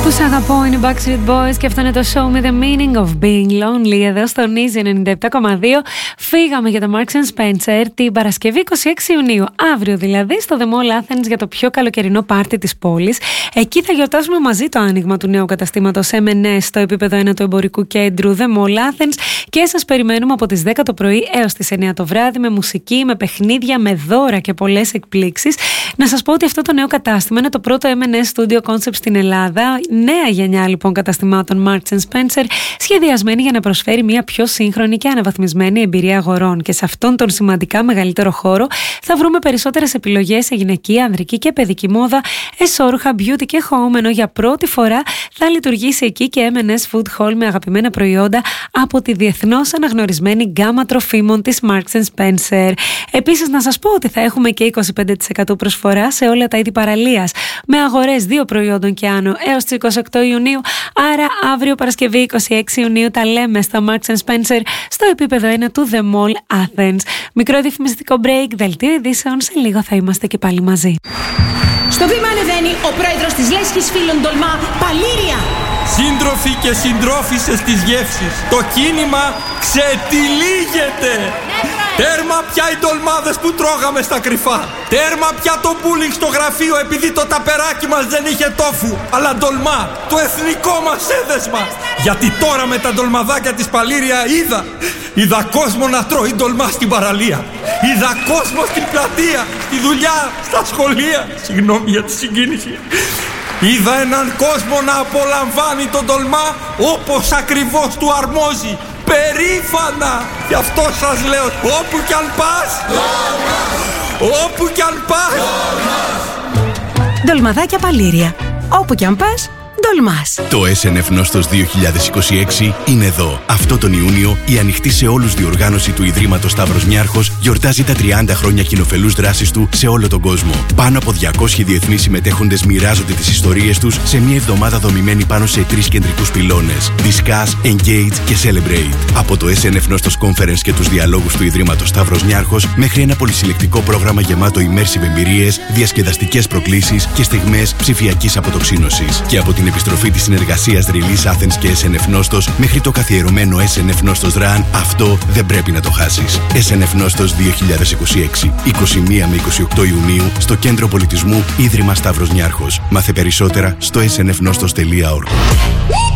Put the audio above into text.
Τους αγαπώ, είναι οι Backstreet Boys και αυτό είναι το Show Me The Meaning of Being Lonely εδώ στο Easy 97,2. Φύγαμε για το Marks & Spencer την Παρασκευή 26 Ιουνίου, αύριο δηλαδή, στο The Mall Athens για το πιο καλοκαιρινό πάρτι της πόλης. Εκεί θα γιορτάσουμε μαζί το άνοιγμα του νέου καταστήματος M&S στο επίπεδο 1 του εμπορικού κέντρου The Mall Athens και σας περιμένουμε από τις 10 το πρωί έως τις 9 το βράδυ με μουσική, με παιχνίδια, με δώρα και πολλές εκπλήξεις. Να σας πω ότι αυτό το νέο κατάστημα είναι το πρώτο M&S Studio Concept στην Ελλάδα. Νέα γενιά λοιπόν καταστημάτων Marks & Spencer, σχεδιασμένη για να προσφέρει μια πιο σύγχρονη και αναβαθμισμένη εμπειρία αγορών. Και σε αυτόν τον σημαντικά μεγαλύτερο χώρο θα βρούμε περισσότερες επιλογές σε γυναική, ανδρική και παιδική μόδα, εσώρουχα, beauty και home, ενώ για πρώτη φορά θα λειτουργήσει εκεί και M&S Food Hall με αγαπημένα προϊόντα από τη διεθνώς αναγνωρισμένη γκάμα τροφίμων της Marks & Spencer. Επίσης να σας πω ότι θα έχουμε και 25% προσφορά σε όλα τα είδη παραλίας, με αγορές 2 προϊόντων και άνω έως τις 28 Ιουνίου, άρα αύριο Παρασκευή 26 Ιουνίου τα λέμε στα Marks & Spencer στο επίπεδο 1 του The Mall Athens. Μικρό διαφημιστικό break, δελτίο ειδήσεων, σε λίγο θα είμαστε και πάλι μαζί. Στο βήμα ανεβαίνει ο πρόεδρος της Λέσχης Φίλων Τολμά, Παλήρια. Σύντροφοι και συντρόφισσες της γεύσης, το κίνημα ξετυλίγεται. Τέρμα πια οι ντολμάδες που τρώγαμε στα κρυφά. Τέρμα πια το bullying στο γραφείο επειδή το ταπεράκι μας δεν είχε τόφου, αλλά ντολμά, το εθνικό μας έδεσμα. Γιατί τώρα με τα ντολμαδάκια της Παλήρια είδα κόσμο να τρώει ντολμά στην παραλία. Είδα κόσμο στην πλατεία, στη δουλειά, στα σχολεία. Συγγνώμη για τη συγκίνηση. Είδα έναν κόσμο να απολαμβάνει τον ντολμά όπως ακριβώς του αρμόζει. Περήφανα! Γι' αυτό σας λέω, όπου κι αν πας, όπου κι αν πας. Ντολμαδάκια Παλήρια. Όπου κι αν πας, ντολμάς. Το SNF Νόστος 2026 είναι εδώ. Αυτό τον Ιούνιο η ανοιχτή σε όλους διοργάνωση του Ιδρύματος Σταύρος Νιάρχος γιορτάζει τα 30 χρόνια κοινοφελούς δράσης του σε όλο τον κόσμο. Πάνω από 200 διεθνείς συμμετέχοντες μοιράζονται τις ιστορίες τους σε μια εβδομάδα δομημένη πάνω σε 3 κεντρικούς πυλώνες: Discuss, Engage και Celebrate. Από το SNF Νόστος Conference και τους διαλόγους του Ιδρύματος Σταύρος Νιάρχος μέχρι ένα πολυσυλλεκτικό πρόγραμμα γεμάτο immersive εμπειρίες, διασκεδαστικές προκλήσεις και στιγμές ψηφιακής αποτοξίνωσης. Και από την επιστροφή της συνεργασίας Release Athens και SNF Νόστος μέχρι το καθιερωμένο SNF Νόστος Run, αυτό δεν πρέπει να το χάσεις. SNF Νόστος 2026, 21 με 28 Ιουνίου στο Κέντρο Πολιτισμού Ίδρυμα Σταύρος Νιάρχος. Μάθε περισσότερα στο snfnostos.org.